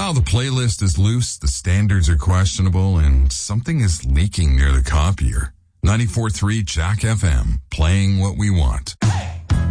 Wow, the playlist is loose, the standards are questionable, and something is leaking near the copier. 94.3 Jack FM, playing what we want.